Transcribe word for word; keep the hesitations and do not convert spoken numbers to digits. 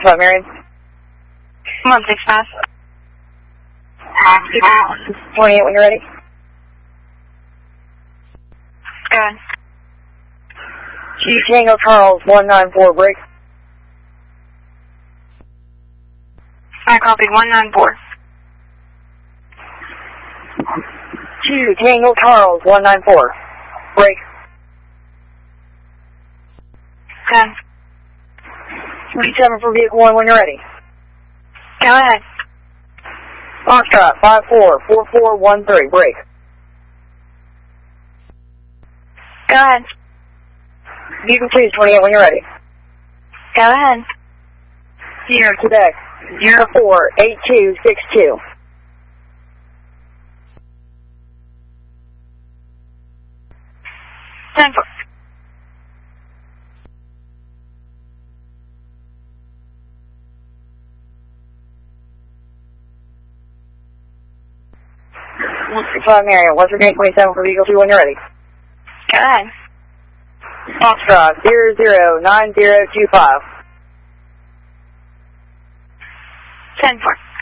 five, Marion. one six five. twenty-eight when you're ready. Go ahead. Chief Tango Charles, one nine four, break. I copied one nine four. Two Tango Charles, one nine four, break. Go ahead. twenty-seven for vehicle one when you're ready. Go ahead. Foxtrot, five four four four one three, break. Go ahead. Vehicle two, twenty-eight when you're ready. Go ahead. Sierra, Quebec, zero four eight two six two. ten four. one six five, Marion, Western Gate twenty-seven for vehicle two when you're ready. Go ahead. Foxtrot, zero zero nine zero two five. ten four.